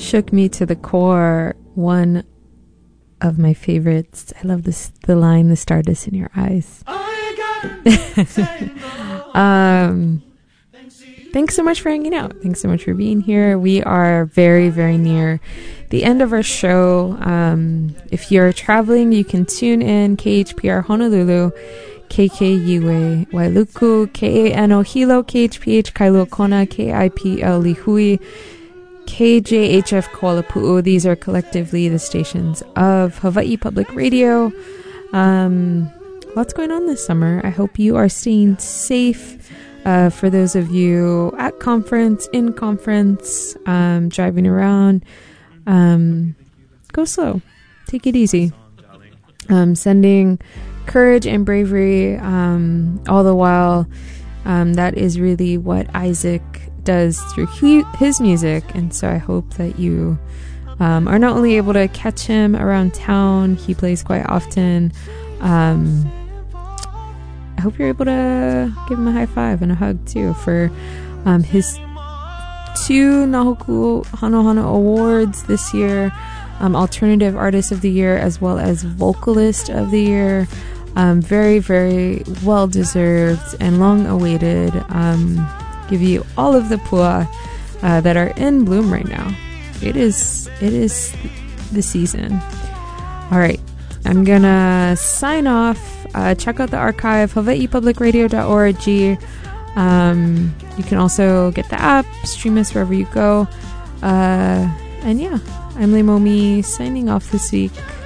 shook me to the core. One of my favorites. I love this, the line, "The stardust in your eyes." Thanks so much for hanging out. Thanks so much for being here. We are very, very near the end of our show. If you're traveling, you can tune in KHPR Honolulu, KKUA Wailuku, KANO Hilo, KHPH Kailua Kona, KIPL Lihui, KJHF Kuala Pu'u. These are collectively the stations of Hawaii Public Radio. Lots going on this summer. I hope you are staying safe. For those of you at conference, in conference, driving around, go slow. Take it easy. Sending courage and bravery all the while. That is really what Isaac does through his music, and so I hope that you are not only able to catch him around town, he plays quite often. I hope you're able to give him a high five and a hug too for his 2 Nahoku Hanohana Awards this year, Alternative Artist of the Year as well as Vocalist of the Year. Very, very well deserved and long awaited. Give you all of the pua that are in bloom right now. It is the season. All right, I'm gonna sign off. Check out the archive, hawaiipublicradio.org. You can also get the app, stream us wherever you go. And yeah, I'm Leimomi signing off this week.